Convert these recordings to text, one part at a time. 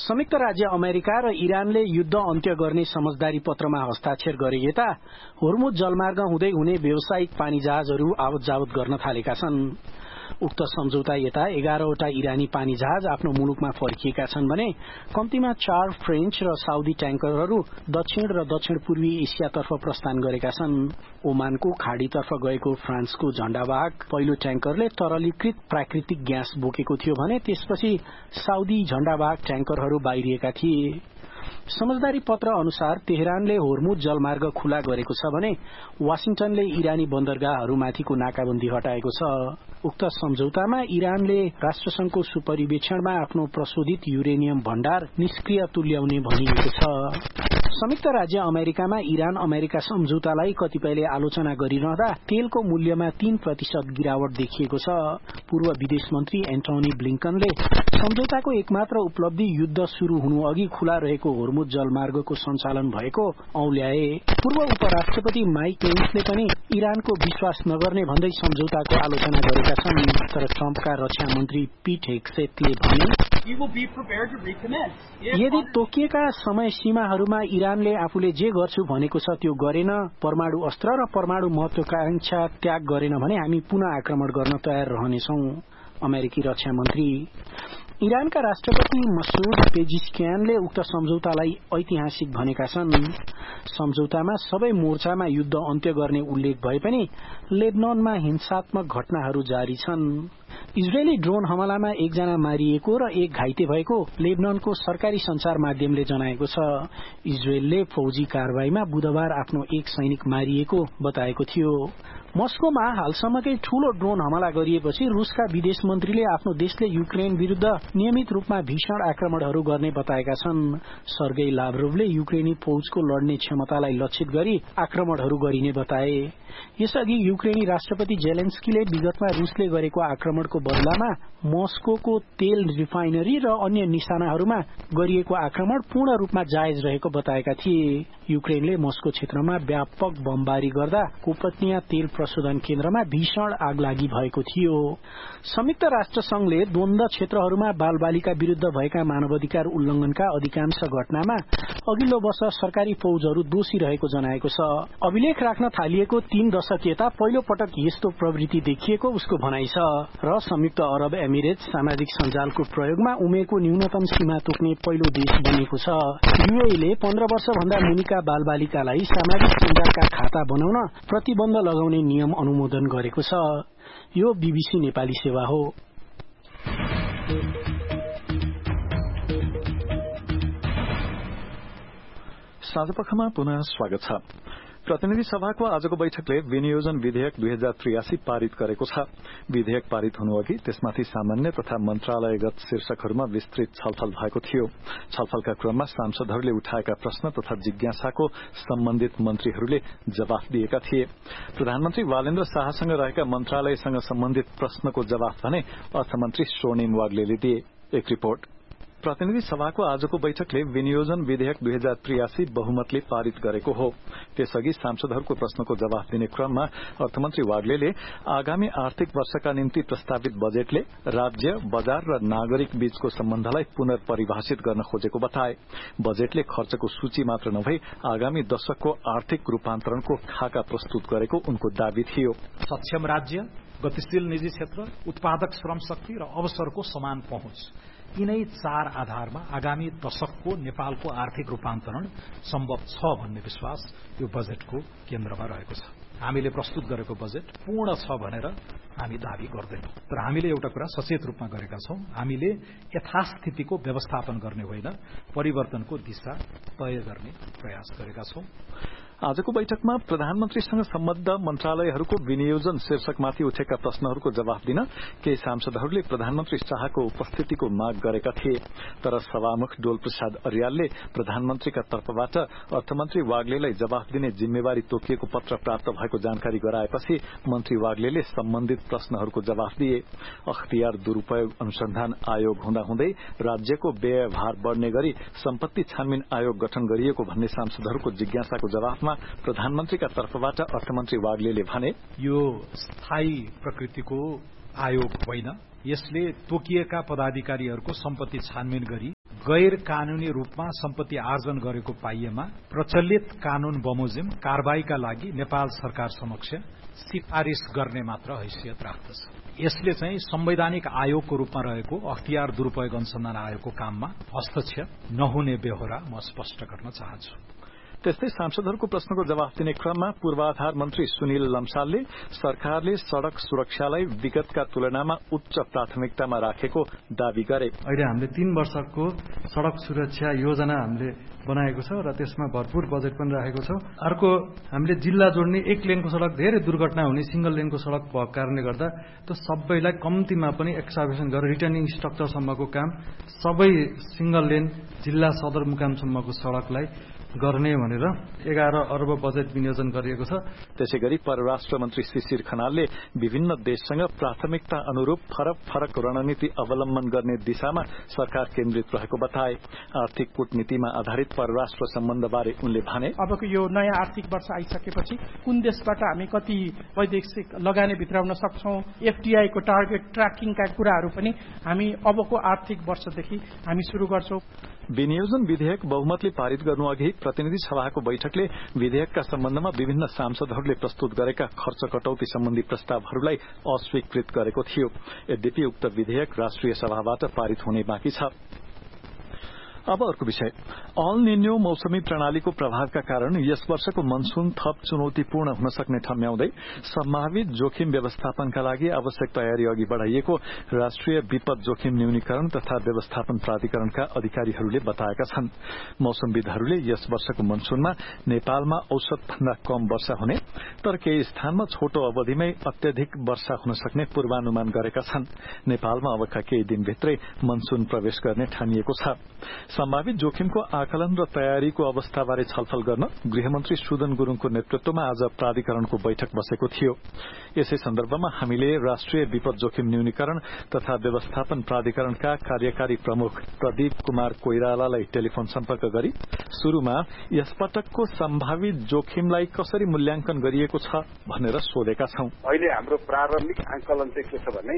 संयुक्त राज्य अमेरिका र इरानले युद्ध अन्त्य गर्ने समझदारी पत्रमा हस्ताक्षर गरे यता होर्मुज जलमार्ग हुँदै हुने व्यावसायिक पानी जहाजहरू आवत जावत गर्न थालेका छन्। उक्त सम्झौता यता 11वटा इरानी पानी जहाज आफ्नो मुलुकमा फर्किएका छन् भने कम्तीमा 4 फ्रेन्च र साउदी ट्याङ्करहरू दक्षिण र दक्षिण पूर्वी एसियातर्फ प्रस्थान गरेका छन्। ओमानको खाड़ीतर्फ गएको फ्रान्सको झण्डावाहक पहिलो ट्याङ्करले तरलीकृत प्राकृतिक ग्यास बोकेको थियो भने त्यसपछि साउदी झण्डावाहक ट्याङ्करहरू बाहिरिएका थिए। समझदारी पत्र अनुसार तेहरानले होर्मुज जलमार्ग खुला गरेको छ भने वाशिंटनले इरानी बन्दरगाहहरूमाथिको नाकाबन्दी हटाएको छ। उक्त सम्झौतामा इरानले राष्ट्रसंघको सुपरिवेक्षणमा आफ्नो प्रशोधित युरेनियम भण्डार निष्क्रिय तुल्याउने भनिएको छ। संयुक्त राज्य अमेरिकामा इरान अमेरिका सम्झौतालाई कतिपयले आलोचना गरिरहँदा तेलको मूल्यमा 3% गिरावट देखिएको छ। पूर्व विदेश मन्त्री एन्टोनी ब्लिंकनले सम्झौताको एकमात्र उपलब्धि युद्ध शुरू हुनु अघि खुला रहेको होर्मुज जलमार्गको सञ्चालन भएको औल्याए। पूर्व उपराष्ट्रपति माइक पेन्सले पनि इरानको विश्वास नगर्ने भन्दै सम्झौताको आलोचना गरेका छन्। तर ट्रम्पका रक्षा मन्त्री पीट हेग्सेटले भने यदि तोकिएका समय सीमाहरूमा इरानले आफूले जे गर्छु भनेको छ त्यो गरेन, परमाणु अस्त्र र परमाणु महत्वाकांक्षा त्याग गरेन भने हामी पुनः आक्रमण गर्न तयार रहनेछौं। अमेरिकी रक्षा मन्त्री इरानका राष्ट्रपति मसूद पेजिशकियानले उक्त सम्झौतालाई ऐतिहासिक भनेका छन्। सम्झौतामा सबै मोर्चामा युद्ध अन्त्य गर्ने उल्लेख भए पनि लेबनानमा हिंसात्मक घटनाहरू जारी छन्। इजरायली ड्रोन हमलामा एकजना मारिएको र एक घाइते भएको लेबनानको सरकारी संचार माध्यमले जनाएको छ। इजरायलले फौजी कारवाहीमा बुधबार आफ्नो एक सैनिक मारिएको बताएको थियो। मस्कोमा हालसम्मकै ठूलो ड्रोन हमला गरिएपछि रूसका विदेश मन्त्रीले आफ्नो देशले युक्रेन विरूद्ध नियमित रूपमा भीषण आक्रमणहरू गर्ने बताएका छन्। सर्गेई लाभरोभले युक्रेनी फौजको लड्ने क्षमतालाई लक्षित गरी आक्रमणहरू गरिने बताए। यसअघि युक्रेनी राष्ट्रपति जेलेन्स्कीले विगतमा रूसले गरेको आक्रमणको बदलामा मस्कोको तेल रिफाइनरी र अन्य निशानाहरूमा गरिएको आक्रमण पूर्ण रूपमा जायज रहेको बताएका थिए। युक्रेनले मस्को क्षेत्रमा व्यापक बमबारी गर्दा कोपत्निया तेल प्रशोधन केन्द्रमा भीषण आगलागी भएको थियो। संयुक्त राष्ट्र संघले द्वन्द क्षेत्रहरूमा बालबालिका विरूद्ध भएका मानवाधिकार उल्लंघनका अधिकांश घटनामा अघिल्लो वर्ष सरकारी फौजहरू दोषी रहेको जनाएको छ। अभिलेख राख्न थालिएको 3 दशक यता पहिलो पटक यस्तो प्रवृत्ति देखिएको उसको भनाइ छ। र संयुक्त अरब एमिरेट्स सामाजिक सञ्जालको प्रयोगमा उमेरको न्यूनतम सीमा तोक्ने पहिलो देश बनेको छ। यूएईले 15 वर्षभन्दा मुनिका बालबालिकालाई सामाजिक सञ्जालका खाता बनाउन प्रतिबन्ध लगाउने नियम अनुमोदन गरेको छ। यो बीबीसी नेपाली सेवा हो। साँझपखमा पुनः स्वागत छ। प्रतिनिधि सभाको आजको बैठकले विनियोजन विधेयक 2083 पारित गरेको छ। विधेयक पारित हुनुअघि त्यसमाथि सामान्य तथा मन्त्रालयगत शीर्षकहरूमा विस्तृत छलफल भएको थियो। छलफलका क्रममा सांसदहरूले उठाएका प्रश्न तथा जिज्ञासाको सम्बन्धित मन्त्रीहरूले जवाफ दिएका थिए। प्रधानमन्त्री वालेन्द्र शाहसँग रहेका मन्त्रालयसँग सम्बन्धित प्रश्नको जवाफ भने अर्थमन्त्री स्वर्णिम वाग्लेले दिए। एक रिपोर्ट। प्रतिनिधि सभाको आजको बैठकले विनियोजन विधेयक 2083 बहुमतले पारित गरेको हो। त्यसअघि सांसदहरूको प्रश्नको जवाफ दिने क्रममा अर्थमन्त्री वाग्लेले आगामी आर्थिक वर्षका निम्ति प्रस्तावित बजेटले राज्य, बजार र नागरिक बीचको सम्बन्धलाई पुनर्परिभाषित गर्न खोजेको बताए। बजेटले खर्चको सूची मात्र नभई आगामी दशकको आर्थिक रूपान्तरणको खाका प्रस्तुत गरेको उनको दावी थियो। सक्षम राज्य, गतिशील निजी क्षेत्र, उत्पादक श्रम शक्ति र अवसरको समान पहुँच, यिनै 4 आधारमा आगामी दशकको नेपालको आर्थिक रूपान्तरण सम्भव छ भन्ने विश्वास यो बजेटको केन्द्रमा रहेको छ। हामीले प्रस्तुत गरेको बजेट पूर्ण छ भनेर हामी दावी गर्दैनौं, तर हामीले एउटा कुरा सचेत रूपमा गरेका छौं। हामीले यथास्थितिको व्यवस्थापन गर्ने होइन, परिवर्तनको दिशा तय गर्ने प्रयास गरेका छौं। आजको बैठकमा प्रधानमन्त्रीसँग सम्बद्ध मन्त्रालयहरूको विनियोजन शीर्षकमाथि उठेका प्रश्नहरूको जवाफ दिन केही सांसदहरूले प्रधानमन्त्री शाहको उपस्थितिको माग गरेका थिए। तर सभामुख डोलप्रसाद अर्यालले प्रधानमन्त्रीका तर्फबाट अर्थमन्त्री वाग्लेलाई जवाफ दिने जिम्मेवारी तोकिएको पत्र प्राप्त भएको जानकारी गराएपछि मन्त्री वाग्लेले सम्बन्धित प्रश्नहरूको जवाफ दिए। अख्तियार दुरूपयोग अनुसन्धान आयोग हुँदाहुँदै राज्यको व्ययभार बढ़ने गरी सम्पत्ति छानबिन आयोग गठन गरिएको भन्ने सांसदहरूको जिज्ञासाको जवाफमा प्रधानमन्त्रीका तर्फबाट अर्थमन्त्री वाग्लेले भने, यो स्थायी प्रकृतिको आयोग होइन, यसले तोकिएका पदाधिकारीहरूको सम्पत्ति छानबिन गरी गैर कानूनी रूपमा सम्पत्ति आर्जन गरेको पाइएमा प्रचलित कानून बमोजिम कारबाहीका लागि नेपाल सरकार समक्ष सिफारिश गर्ने मात्र हैसियत राख्दछ। यसले चाहिँ संवैधानिक आयोगको रूपमा रहेको अख्तियार दुरूपयोग अनुसन्धान आयोगको काममा हस्तक्षेप नहुने बेहोरा म स्पष्ट गर्न चाहन्छु। त्यस्तै सांसदहरूको प्रश्नको जवाफ दिने क्रममा पूर्वाधार मन्त्री सुनिल लम्सालले सरकारले सड़क सुरक्षालाई विगतका तुलनामा उच्च प्राथमिकतामा राखेको दावी गरे। अहिले हामीले 3 वर्षको सड़क सुरक्षा योजना हामीले बनाएको छ र त्यसमा भरपूर बजेट पनि राखेको छ। अर्को हामीले जिल्ला जोड्ने 1 लेनको सड़क धेरै दुर्घटना हुने सिंगल लेनको सड़क भएको कारणले गर्दा त्यो सबैलाई कम्तीमा पनि एक्सकाभेसन गरेर रिटर्निङ स्ट्रक्चरसम्मको काम सबै सिंगल लेन जिल्ला सदरमुकामसम्मको सड़कलाई गर्ने भनेर 11 अर्ब बजेट विनियोजन गरिएको छ। त्यसैगरी परराष्ट्र मन्त्री शिशिर खनालले विभिन्न देशसँग प्राथमिकता अनुरूप फरक फरक रणनीति अवलम्बन गर्ने दिशामा सरकार केन्द्रित रहेको बताए। आर्थिक कूटनीतिमा आधारित परराष्ट्र सम्बन्धबारे उनले भने, अबको यो नयाँ आर्थिक वर्ष आइसकेपछि कुन देशबाट हामी कति वैदेशिक लगानी भित्राउन सक्छौं, एफडीआई को टार्गेट ट्र्याकिङका कुराहरू पनि हामी अबको आर्थिक वर्षदेखि हामी शुरू गर्छौं। विनियोजन विधेयक बहुमतले पारित गर्नु अघि प्रतिनिधि सभाको बैठकले विधेयकका सम्बन्धमा विभिन्न सांसदहरूले प्रस्तुत गरेका खर्च कटौती सम्बन्धी प्रस्तावहरूलाई अस्वीकृत गरेको थियो। यद्यपि उक्त विधेयक राष्ट्रिय सभाबाट पारित हुने बाँकी छ। अब अर्को विषय, अल निन्यो मौसमी प्रणालीको प्रभावका कारण यस वर्षको मनसून थप चुनौतीपूर्ण हुन सक्ने ठम्याउँदै सम्भावित जोखिम व्यवस्थापनका लागि आवश्यक तयारी अघि बढ़ाइएको राष्ट्रिय विपद जोखिम न्यूनीकरण तथा व्यवस्थापन प्राधिकरणका अधिकारीहरूले बताएका छन्। मौसमविदहरूले यस वर्षको मनसूनमा नेपालमा औसत भन्दा कम वर्षा हुने तर केही स्थानमा छोटो अवधिमै अत्यधिक वर्षा हुन सक्ने पूर्वानुमान गरेका छन्। नेपालमा अबका केही दिनभित्रै मनसून प्रवेश गर्ने ठानिएको छ। सम्भावित जोखिमको आकलन र तयारीको अवस्थाबारे छलफल गर्न गृहमन्त्री सुदन गुरूङको नेतृत्वमा आज प्राधिकरणको बैठक बसेको थियो। यसै सन्दर्भमा हामीले राष्ट्रिय विपद जोखिम न्यूनीकरण तथा व्यवस्थापन प्राधिकरणका कार्यकारी प्रमुख प्रदीप कुमार कोइरालालाई टेलिफोन सम्पर्क गरी शुरूमा यसपटकको सम्भावित जोखिमलाई कसरी मूल्याङ्कन गरिएको छ भनेर सोधेका छौं। अहिले हाम्रो प्रारम्भिक आकलन चाहिँ के छ भने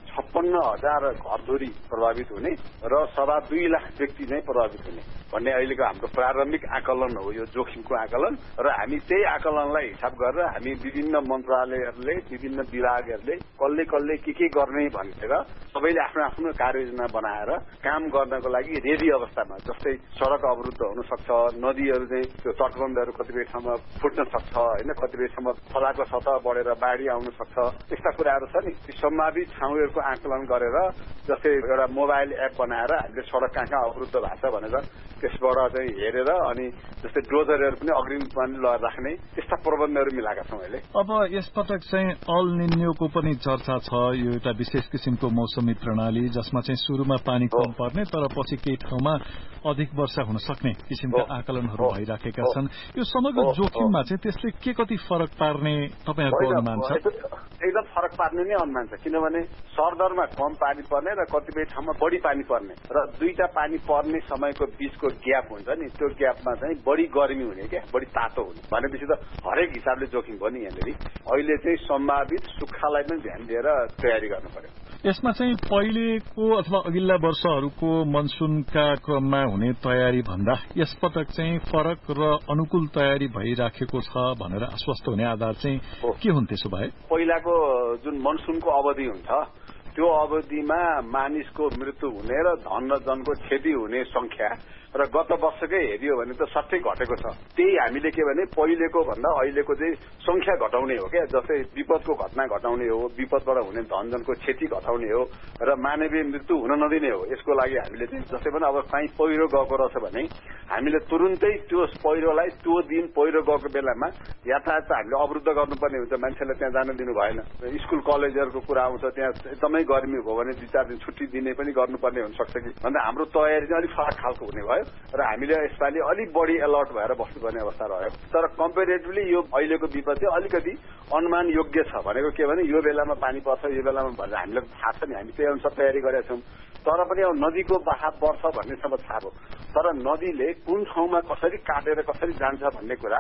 56,000 घरधुरी प्रभावित हुने र 2.25 लाख व्यक्ति नै प्रभावित हुने भन्ने अहिलेको हाम्रो प्रारम्भिक आकलन हो यो जोखिमको आकलन। र हामी त्यही आकलनलाई हिसाब गरेर हामी विभिन्न मन्त्रालयहरूले विभिन्न विभागहरूले कसले के गर्ने भनेर सबैले आफ्नो आफ्नो कार्ययोजना बनाएर काम गर्नको लागि रेडी अवस्थामा, जस्तै सड़क अवरुद्ध हुन सक्छ, नदीहरू चाहिँ त्यो तटबन्धहरू कतिपय ठाउँमा फुट्न सक्छ हैन, कतिपय ठाउँमा खोलाको सतह बढेर बाढी आउन सक्छ, त्यस्ता कुराहरू छ नि। ती सम्भावित ठाउँहरूको आकलन गरेर जस्तै एउटा मोबाइल एप बनाएर हामीले सड़क कहाँ अवरुद्ध भएको छ भनेर त्यसबाट चाहिँ हेरेर अनि जस्तै डोजरहरू पनि अग्रिममा राख्ने त्यस्ता प्रबन्धहरू मिलाएका छौं अहिले। अब यसपटक चाहिँ अल निन्योको पनि चर्चा छ। यो एउटा विशेष किसिमको मौसमी प्रणाली जसमा चाहिँ शुरूमा पानी कम पर्ने तर पछि केही ठाउँमा अधिक वर्षा हुन सक्ने किसिमका आकलनहरू भइराखेका छन्। यो समग्र जोखिममा चाहिँ त्यसले के कति फरक पार्ने तपाईहरुको अनुमान छ? एकदम फरक पार्ने नै अनुमान छ, किनभने सरदरमा कम पानी पर्ने र कतिपय ठाउँमा बढी पानी पर्ने र दुईटा पानी पर्ने समयको बीचको ग्याप हुन्छ नि, त्यो ग्यापमा चाहिँ बढी गर्मी हुने क्या, बढी तातो हुने भनेपछि त हरेक हिसाबले जोखिम भयो नि। यहाँनिर अहिले चाहिँ सम्भावित सुक्खालाई पनि ध्यान दिएर तयारी गर्नु पर्यो। यसमा चाहिँ पहिलेको अथवा अघिल्ला वर्षहरूको मनसूनका क्रममा हुने तयारी भन्दा यसपटक चाहिँ फरक र अनुकूल तयारी भइराखेको छ भनेर आश्वस्त हुने आधार चाहिँ के हुन्? त्यसो भए पहिलाको जुन मनसूनको अवधि हुन्छ त्यो अवधिमा मानिसको मृत्यु हुने र धन र जनको क्षति हुने संख्या र गत वर्षकै हेरियो भने त सट्टै घटेको छ। त्यही हामीले के भने पहिलेको भन्दा अहिलेको चाहिँ संख्या घटाउने हो क्या, जस्तै विपदको घटना घटाउने हो, विपदबाट हुने धनजनको क्षति घटाउने हो र मानवीय मृत्यु हुन नदिने हो। यसको लागि हामीले चाहिँ जस्तै पनि अब कहीँ पहिरो गएको रहेछ भने हामीले तुरुन्तै त्यो पहिरोलाई त्यो दिन पहिरो गएको बेलामा यातायात हामीले अवरुद्ध गर्नुपर्ने हुन्छ, मान्छेलाई त्यहाँ जान दिनु भएन। स्कुल कलेजहरूको कुरा आउँछ, त्यहाँ एकदमै गर्मी भयो भने 2-4 दिन छुट्टी दिने पनि गर्नुपर्ने हुनसक्छ कि भन्दा हाम्रो तयारी चाहिँ अलिक फरक खालको हुने भयो र हामीले यसपालि अलिक बढी अलर्ट भएर बस्नुपर्ने अवस्था रह्यो। तर कम्पेरेटिभली यो अहिलेको विपद चाहिँ अलिकति अनुमान योग्य छ। भनेको के भने यो बेलामा पानी पर्छ, यो बेलामा भनेर हामीलाई थाहा छ नि, हामी त्यही अनुसार तयारी गरेका छौँ। तर पनि अब नदीको बहाव बढ्छ भन्नेसम्म थाहा हो, तर नदीले कुन ठाउँमा कसरी काटेर कसरी जान्छ भन्ने कुरा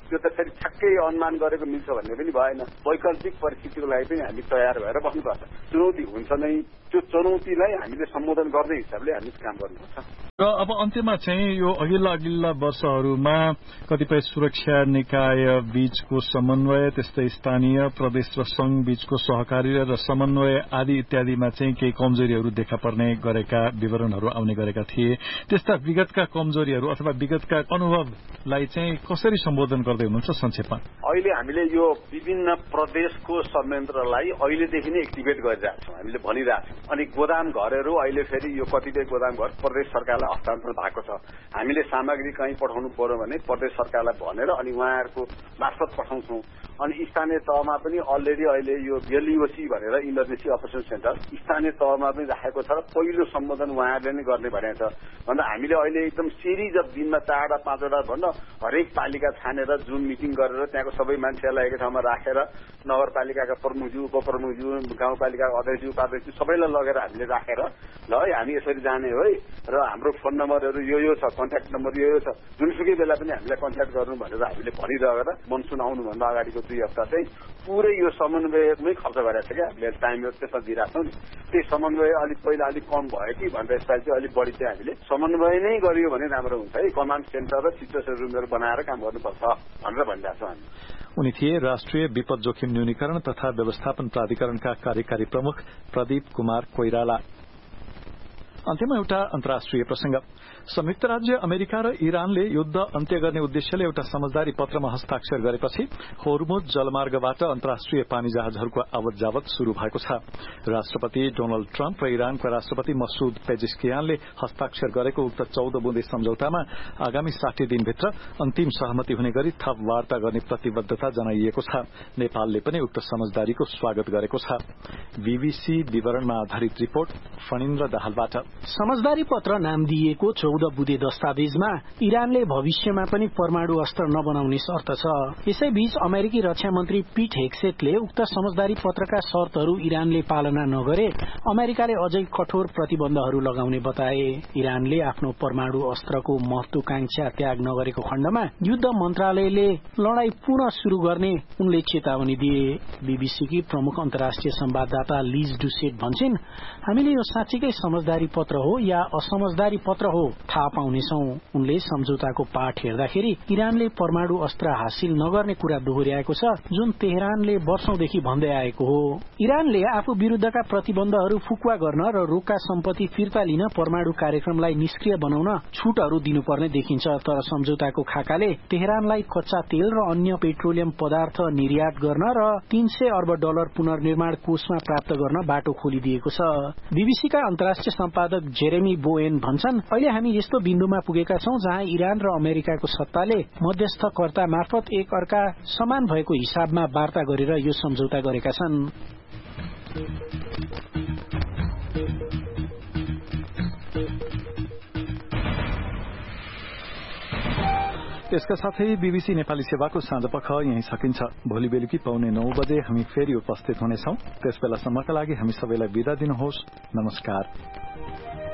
त्यो त फेरि ठ्याक्कै अनुमान गरेको मिल्छ भन्ने पनि भएन। वैकल्पिक परिस्थितिको लागि पनि हामी तयार भएर बस्नुपर्छ। चुनौती हुन्छ नै, त्यो चुनौतीलाई हामीले सम्बोधन गर्ने हिसाबले हामी काम गर्नुपर्छ। र अब अन्त्यमा चाहिँ यो अघिल्ला वर्षहरूमा कतिपय सुरक्षा निकाय बीचको समन्वय, त्यस्तै स्थानीय प्रदेश र संघ बीचको सहकारी र समन्वय आदि इत्यादिमा चाहिँ केही कमजोरीहरू देखा पर्ने गरेका विवरणहरू आउने गरेका थिए। त्यस्ता विगतका कमजोरीहरू अथवा विगतका अनुभवलाई चाहिँ कसरी सम्बोधन गर्दै हुनुहुन्छ संक्षेपमा? अहिले हामीले यो विभिन्न प्रदेशको संयन्त्रलाई अहिलेदेखि नै एक्टिभेट गरिरहेका छौँ, हामीले भनिरहेको छौँ। अनि गोदाम घरहरू अहिले फेरि यो कतिपय गोदाम घर प्रदेश सरकारलाई हस्तान्तरण भएको छ। हामीले सामग्री कहीँ पठाउनु पर्यो भने प्रदेश सरकारलाई भनेर अनि उहाँहरूको मार्फत पठाउँछौँ। अनि स्थानीय तहमा पनि अलरेडी अहिले यो बेलिओसी भनेर इमर्जेन्सी अपरेसन सेन्टर स्थानीय तहमा पनि राखेको छ। पहिलो सम्बोधन उहाँहरूले नै गर्ने भनेको छ। भन्दा हामीले अहिले एकदम सिरिज अफ दिनमा 4वटा 5वटा भन्दा हरेक पालिका छानेर जुन मिटिङ गरेर त्यहाँको सबै मान्छेहरूलाई एकै ठाउँमा राखेर नगरपालिकाका प्रमुखज्यू, उपप्रमुखज्यू, गाउँपालिकाका अध्यक्षज्यू, उपाध्यक्षज्यू सबैलाई लगेर हामीले राखेर ल हामी यसरी जाने हो र हाम्रो फोन नम्बरहरू यो छ, कन्ट्याक्ट नम्बर यो छ, जुनसुकै बेला पनि हामीलाई कन्ट्याक्ट गर्नु भनेर हामीले भनिरहेर मनसुन आउनुभन्दा अगाडिको 2 हप्ता चाहिँ पुरै यो समन्वयमै खर्च गरेको छ क्या। हामीले टाइम त्यसमा दिइरहेको छौँ नि। त्यही समन्वय अलिक पहिला अलिक कम भयो कि भनेर यसपालि चाहिँ अलिक बढी चाहिँ हामीले समन्वय नै गरियो भने राम्रो हुन्छ है। कमान्ड सेन्टर र सिचुएसन रुमहरू बनाएर काम गर्नुपर्छ भनेर भनिरहेको छौँ हामी। उनी थिए राष्ट्रिय विपद जोखिम न्यूनीकरण तथा व्यवस्थापन प्राधिकरणका कार्यकारी प्रमुख प्रदीप कुमार कोइराला। अन्त्यमा एउटा अन्तर्राष्ट्रिय प्रसंग। संयुक्त राज्य अमेरिका र इरानले युद्ध अन्त्य गर्ने उद्देश्यले एउटा समझदारी पत्रमा हस्ताक्षर गरेपछि होर्मुज जलमार्गबाट अन्तर्राष्ट्रिय पानी जहाजहरूको आवत जावत शुरू भएको छ। राष्ट्रपति डोनाल्ड ट्रम्प र इरानको राष्ट्रपति मसूद पेजेस्कियानले हस्ताक्षर गरेको उक्त 14 बुँदे सम्झौतामा आगामी 60 दिनभित्र अन्तिम सहमति हुने गरी थप वार्ता गर्ने प्रतिबद्धता जनाइएको छ। नेपालले पनि उक्त समझदारीको स्वागत गरेको छ। बीबीसी विवरणमा आधारित रिपोर्ट फणिन्द्र दाहालबाट। समझदारी पत्र नाम दिएको 14 बुँदे दस्तावेजमा इरानले भविष्यमा पनि परमाणु अस्त्र नबनाउने शर्त छ। यसैबीच अमेरिकी रक्षा मन्त्री पीट हेग्सेटले उक्त समझदारी पत्रका शर्तहरू इरानले पालना नगरे अमेरिकाले अझै कठोर प्रतिबन्धहरू लगाउने बताए। इरानले आफ्नो परमाणु अस्त्रको महत्वाकांक्षा त्याग नगरेको खण्डमा युद्ध मन्त्रालयले लडाई पुनः शुरू गर्ने उनले चेतावनी दिए। बीबीसीकी प्रमुख अन्तर्राष्ट्रिय संवाददाता लिज डुसेट भन्छन्, हामीले यो साँच्चीकै समझदारी पत्र हो या असमझदारी पत्र हो थाहा पाउनेछौं। उनले सम्झौताको पाठ हेर्दाखेरि इरानले परमाणु अस्त्र हासिल नगर्ने कुरा दोहोर्याएको छ, जुन तेहरानले वर्षौंदेखि भन्दै आएको हो। इरानले आफू विरूद्धका प्रतिबन्धहरू फुकुवा गर्न र रोका सम्पत्ति फिर्ता लिन परमाणु कार्यक्रमलाई निष्क्रिय बनाउन छूटहरू दिनुपर्ने देखिन्छ। तर सम्झौताको खाकाले तेहरानलाई कच्चा तेल र अन्य पेट्रोलियम पदार्थ निर्यात गर्न र $300 अर्ब पुनर्निर्माण कोषमा प्राप्त गर्न बाटो खोलिदिएको छ। बीबीसीका अन्तर्राष्ट्रिय सम्पादक जेरेमी बोएन भन्छन्, अहिले हामी यस्तो बिन्दुमा पुगेका छौं जहाँ इरान र अमेरिकाको सत्ताले मध्यस्थकर्ता मार्फत एक अर्का समान भएको हिसाबमा वार्ता गरेर यो सम्झौता गरेका छन्। यसका साथै बीबीसी नेपाली सेवाको साँझपख यही सकिन्छ। भोलि बेलुकी 9:15 बजे हामी फेरि उपस्थित हुनेछौं। त्यसबेलासम्मका लागि हामी सबैलाई बिदा दिनुहोस्। नमस्कार।